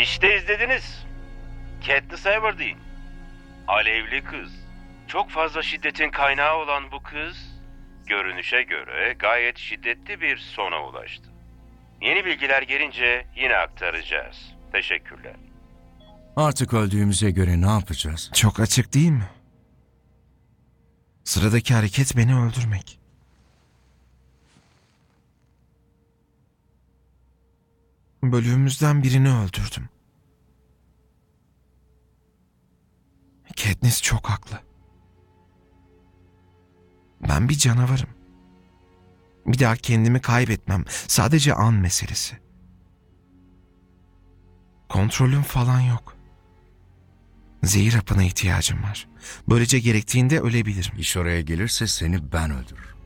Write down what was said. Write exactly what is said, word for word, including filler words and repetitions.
İşte izlediniz. Katniss Everdeen. Alevli kız. Çok fazla şiddetin kaynağı olan bu kız, görünüşe göre gayet şiddetli bir sona ulaştı. Yeni bilgiler gelince yine aktaracağız. Teşekkürler. Artık öldüğümüze göre ne yapacağız? Çok açık değil mi? Sıradaki hareket beni öldürmek. Bölüğümüzden birini öldürdüm. Katniss çok haklı. Ben bir canavarım. Bir daha kendimi kaybetmem. Sadece an meselesi. Kontrolüm falan yok. Zehir hapına ihtiyacım var. Böylece gerektiğinde ölebilirim. İş oraya gelirse seni ben öldürürüm.